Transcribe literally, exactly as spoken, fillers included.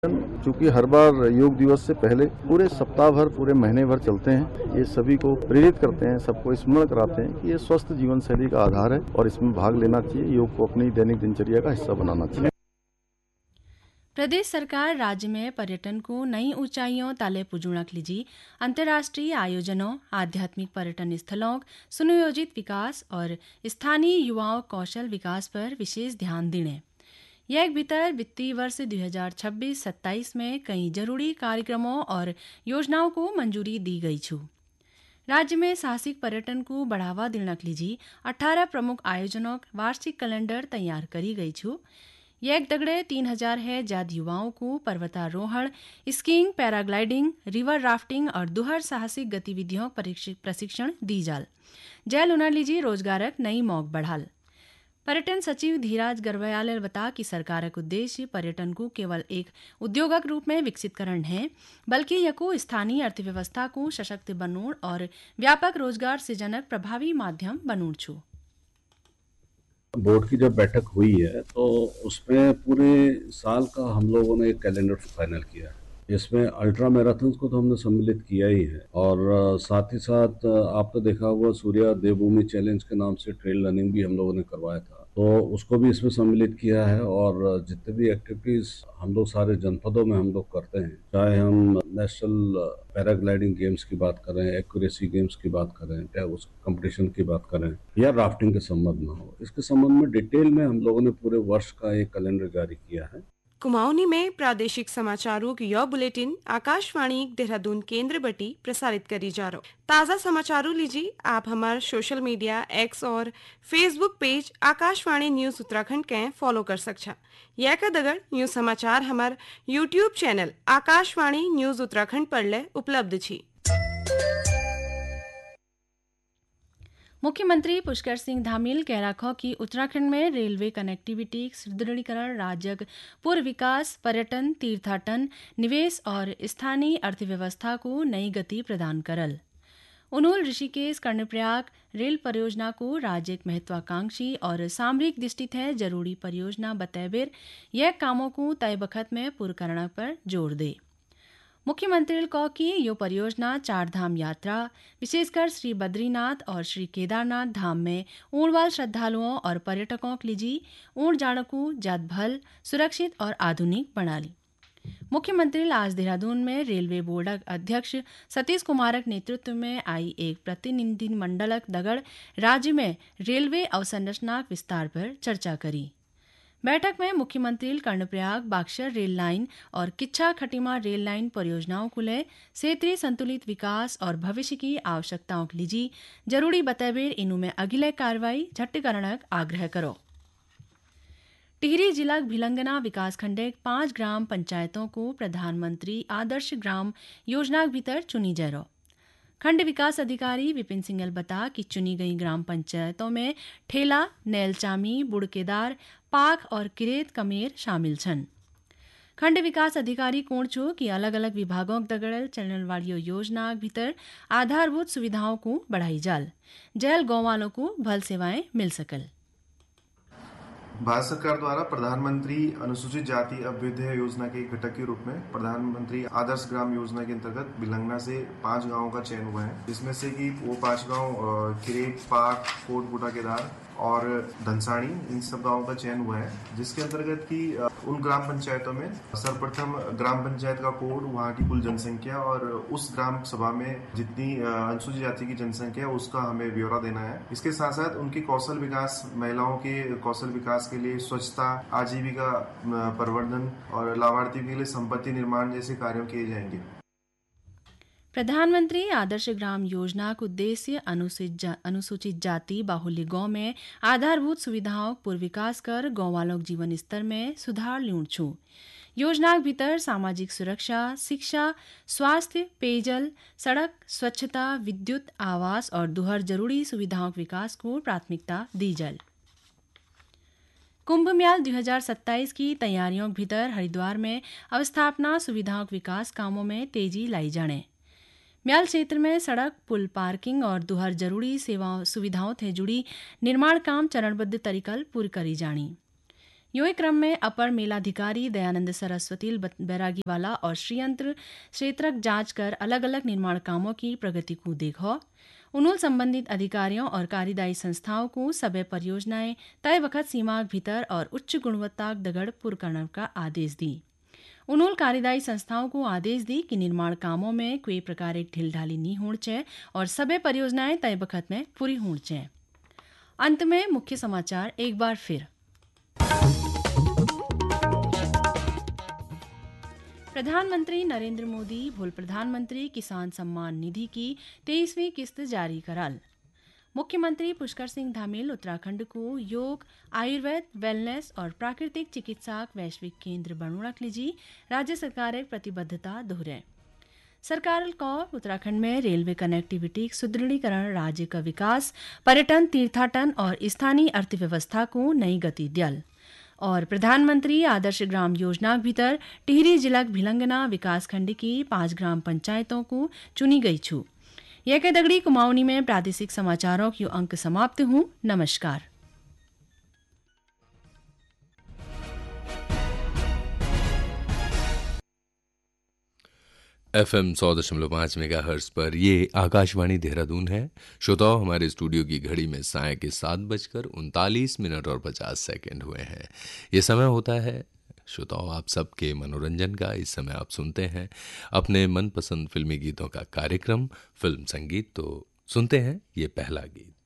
चूंकि हर बार योग दिवस से पहले पूरे सप्ताह भर पूरे महीने भर चलते हैं, ये सभी को प्रेरित करते हैं, सबको स्मरण कराते हैं कि ये स्वस्थ जीवन शैली का आधार है और इसमें भाग लेना चाहिए। योग को अपनी दैनिक दिनचर्या का हिस्सा बनाना चाहिए। प्रदेश सरकार राज्य में पर्यटन को नई ऊंचाइयों ताले पुजुणक लीजी अंतर्राष्ट्रीय आयोजनों, आध्यात्मिक पर्यटन स्थलों, सुनियोजित विकास और स्थानीय युवाओं कौशल विकास पर विशेष ध्यान देने एक भीतर वित्तीय वर्ष दो हज़ार छब्बीस सत्ताईस में कई जरूरी कार्यक्रमों और योजनाओं को मंजूरी दी गई छू। राज्य में साहसिक पर्यटन को बढ़ावा देने लीजी अठारह प्रमुख आयोजनों वार्षिक कैलेंडर तैयार करी गई छू। एक दगड़े तीन हजार है ज्यादा युवाओं को पर्वतारोहण, स्कीइंग, पैराग्लाइडिंग, रिवर राफ्टिंग और दुहर साहसिक गतिविधियों प्रशिक्षण दी जाल। जैल उनर लीजी रोजगारक नई मौक बढ़ाल। पर्यटन सचिव धीराज गर्वयाल ने बता कि सरकार का उद्देश्य पर्यटन को केवल एक उद्योगक रूप में विकसित करना है, बल्कि यको स्थानीय अर्थव्यवस्था को सशक्त बनोड़ और व्यापक रोजगार सृजनक प्रभावी माध्यम बनोड़ छू। बोर्ड की जब बैठक हुई है तो उसमें पूरे साल का हम लोगों ने एक कैलेंडर फाइनल किया है। इसमें अल्ट्रा मैराथन को तो हमने सम्मिलित किया ही है और साथ ही साथ आपने देखा होगा सूर्या देवभूमि चैलेंज के नाम से ट्रेल रनिंग भी हम लोगों ने करवाया था, तो उसको भी इसमें सम्मिलित किया है। और जितने भी एक्टिविटीज हम लोग सारे जनपदों में हम लोग करते हैं, चाहे हम नेशनल पैराग्लाइडिंग गेम्स की बात करें, एक्यूरेसी गेम्स की बात करें, चाहे उस कंपटीशन की बात करें या राफ्टिंग के संबंध में हो, इसके संबंध में डिटेल में हम लोगों ने पूरे वर्ष का एक कैलेंडर जारी किया है। कुमाऊनी में प्रादेशिक समाचारों की यह बुलेटिन आकाशवाणी देहरादून केंद्र बटी प्रसारित करी जा रहा। ताज़ा समाचारों लीजिए आप हमारे सोशल मीडिया एक्स और Facebook page Akashvani news Uttarakhand के फॉलो कर सकछा। यह का दगड़ न्यूज समाचार हमारे YouTube channel Akashvani news Uttarakhand पर ले उपलब्ध छी। मुख्यमंत्री पुष्कर सिंह धामील कह रखो कि उत्तराखंड में रेलवे कनेक्टिविटी सुदृढ़ीकरण राज्य पूर्व विकास, पर्यटन, तीर्थाटन, निवेश और स्थानीय अर्थव्यवस्था को नई गति प्रदान करल। उनूल ऋषिकेश कर्णप्रयाग रेल परियोजना को राज्य एक महत्वाकांक्षी और सामरिक दृष्टि है जरूरी परियोजना बतैबेर यह कामों को तय बखत में पूर्ण करने पर जोर दे। मुख्यमंत्री ने कहा कि यो परियोजना चार धाम यात्रा, विशेषकर श्री बद्रीनाथ और श्री केदारनाथ धाम में ऊँड़वाल श्रद्धालुओं और पर्यटकों के लिए ऊँड़ जाने को ज्यादा भल, सुरक्षित और आधुनिक बना ली। मुख्यमंत्री आज देहरादून में रेलवे बोर्ड अध्यक्ष सतीश कुमारक नेतृत्व में आई एक प्रतिनिधि मंडलक दगड़ राज्य में रेलवे अवसंरचना विस्तार पर चर्चा करी। बैठक में मुख्यमंत्री कर्णप्रयाग बाक्सर रेल लाइन और किच्छा खटीमा रेल लाइन परियोजनाओं को ले क्षेत्रीय संतुलित विकास और भविष्य की आवश्यकताओं के लिए जरूरी बतैबेर इनू में अगिले कार्रवाई झट करनक आग्रह करो। टिहरी जिला भिलंगना विकास खंडे पांच ग्राम पंचायतों को प्रधानमंत्री आदर्श ग्राम योजना के भीतर चुनी जैरो। खंड विकास अधिकारी विपिन सिंगल बता कि चुनी गई ग्राम पंचायतों में ठेला, नेलचामी, बुड़केदार, पाख और किरेत कमेर शामिल छन। खंड विकास अधिकारी कोणचो कि अलग अलग विभागों दगड़ल चलने वाली योजना भीतर आधारभूत सुविधाओं को बढ़ाई जाल, जैल गाँव वालों को भल सेवाएं मिल सकल। भारत सरकार द्वारा प्रधानमंत्री अनुसूचित जाति अभ्युदय योजना के एक घटक के रूप में प्रधानमंत्री आदर्श ग्राम योजना के अंतर्गत भिलंगना से पांच गांवों का चयन हुआ है, जिसमें से कि वो पांच गांव किरेत, पाक, कोट बूटा केदार और धनसाणी, इन सब गांवों का चयन हुआ है, जिसके अंतर्गत की उन ग्राम पंचायतों में सर्वप्रथम ग्राम पंचायत का कोड, वहाँ की कुल जनसंख्या और उस ग्राम सभा में जितनी अनुसूचित जाति की जनसंख्या है उसका हमें ब्यौरा देना है। इसके साथ साथ उनके कौशल विकास, महिलाओं के कौशल विकास के लिए स्वच्छता, आजीविका प्रवर्धन और लाभार्थियों के लिए संपत्ति निर्माण जैसे कार्यों किए जाएंगे। प्रधानमंत्री आदर्श ग्राम योजना का उद्देश्य अनुसूचित जाति बाहुल्य गांव में आधारभूत सुविधाओं पूर्व विकास कर गांव वालों के जीवन स्तर में सुधार ल्यूण छू। योजना के भीतर सामाजिक सुरक्षा, शिक्षा, स्वास्थ्य, पेयजल, सड़क, स्वच्छता, विद्युत, आवास और दुहर जरूरी सुविधाओं के विकास को प्राथमिकता दी जाए। कुंभ मेला दो हज़ार सत्ताईस की तैयारियों के भीतर हरिद्वार में अवस्थापना सुविधाओं के विकास कामों में तेजी लाई जाने। म्याल क्षेत्र में सड़क, पुल, पार्किंग और दुहर जरूरी सेवाओं सुविधाओं से जुड़ी निर्माण काम चरणबद्ध तरीकल पूरी करी जानी। यूं क्रम में अपर मेलाधिकारी दयानंद सरस्वती बैरागीवाला और श्रीयंत्र क्षेत्रक जांच कर अलग अलग निर्माण कामों की प्रगति को देखो। उन्होंने संबंधित अधिकारियों और कार्यदायी संस्थाओं को सभी परियोजनाएं तय वक्त सीमा के भीतर और उच्च गुणवत्ता दगड़ पूर्ण करने का आदेश दी। उन्होंने कार्यदायी संस्थाओं को आदेश दी कि निर्माण कामों में कोई प्रकार एक ढीलढाली नहीं होनी चाहिए और सभी परियोजनाएं तय वक्त में पूरी होनी चाहिए। अंत में मुख्य समाचार एक बार फिर। प्रधानमंत्री नरेंद्र मोदी भूल प्रधानमंत्री किसान सम्मान निधि की तेईसवीं किस्त जारी कराल। मुख्यमंत्री पुष्कर सिंह धामील उत्तराखंड को योग, आयुर्वेद, वेलनेस और प्राकृतिक चिकित्सा वैश्विक केंद्र बनने के लिए राज्य सरकार एक प्रतिबद्धता दोहराए। सरकार को उत्तराखंड में रेलवे कनेक्टिविटी सुदृढ़ीकरण, राज्य का विकास, पर्यटन, तीर्थाटन और स्थानीय अर्थव्यवस्था को नई गति दियल। और प्रधानमंत्री आदर्श ग्राम योजना के भीतर टिहरी जिला भिलंगना विकासखंड की पांच ग्राम पंचायतों को चुनी गई छू। यह के दगड़ी कुमाऊनी में प्रादेशिक समाचारों की अंक समाप्त हूँ। नमस्कार। एफ एम सौ दशमलव पाँच मेगा हर्ट्ज पर ये आकाशवाणी देहरादून है। श्रोताओ, हमारे स्टूडियो की घड़ी में साय के सात बजकर उनतालीस मिनट और पचास सेकंड हुए हैं। ये समय होता है श्रोताओं आप सबके मनोरंजन का। इस समय आप सुनते हैं अपने मनपसंद फिल्मी गीतों का कार्यक्रम फिल्म संगीत। तो सुनते हैं ये पहला गीत।